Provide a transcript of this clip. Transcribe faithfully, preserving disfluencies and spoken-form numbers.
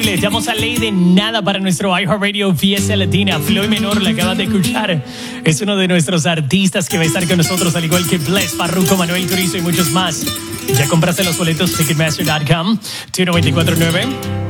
increíble. Estamos a ley de nada para nuestro iHeartRadio Fiesta Latina. Floyd Menor, la acabas de escuchar. Es uno de nuestros artistas que va a estar con nosotros, al igual que Bless, Farruko, Manuel Turizo y muchos más. Ya compraste los boletos, ticketmaster punto com, dos nueve cuatro nueve.